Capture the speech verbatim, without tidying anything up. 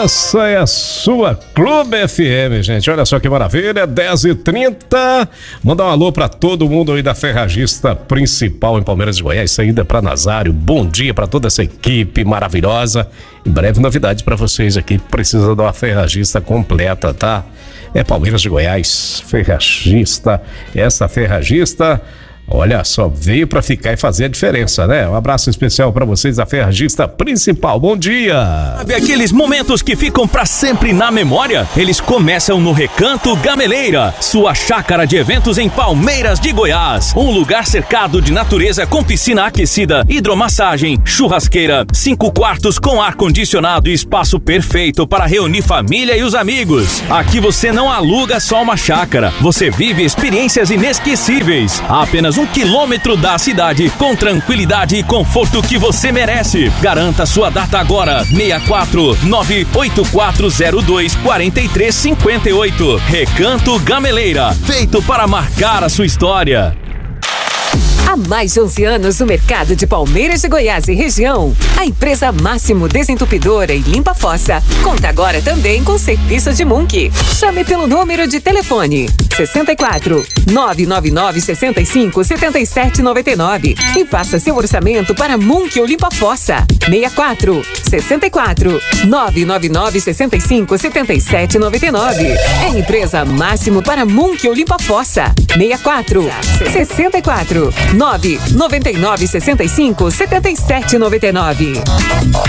Essa é a sua Clube F M, gente. Olha só que maravilha, dez e trinta. Mandar um alô pra todo mundo aí da Ferragista Principal em Palmeiras de Goiás. Saída pra Nazário. Bom dia pra toda essa equipe maravilhosa. Em breve novidades pra vocês aqui. Precisa de uma ferragista completa, tá? É Palmeiras de Goiás, Ferragista. Essa ferragista, olha só, veio pra ficar e fazer a diferença, né? Um abraço especial pra vocês da Ferragista Principal. Bom dia! Sabe aqueles momentos que ficam pra sempre na memória? Eles começam no Recanto Gameleira, sua chácara de eventos em Palmeiras de Goiás. Um lugar cercado de natureza com piscina aquecida, hidromassagem, churrasqueira, cinco quartos com ar-condicionado e espaço perfeito para reunir família e os amigos. Aqui você não aluga só uma chácara, você vive experiências inesquecíveis. Há apenas um quilômetro da cidade, com tranquilidade e conforto que você merece. Garanta sua data agora, seis quatro nove oito quatro zero dois quatro três cinco oito. Recanto Gameleira, feito para marcar a sua história. Há mais de onze anos no mercado de Palmeiras de Goiás e região, a empresa Máximo Desentupidora e Limpa Fossa conta agora também com serviço de Munk. Chame pelo número de telefone sessenta e quatro, nove nove nove, sessenta e cinco, setenta e sete, noventa e nove e faça seu orçamento para Munk ou Limpa Fossa. seis quatro, sessenta e quatro, nove nove nove, sessenta e cinco, setenta e sete, noventa e nove. É empresa Máximo para Munk ou Limpa Fossa. seis quatro, sessenta e quatro, nove nove nove, sessenta e cinco, setenta e sete, noventa e nove.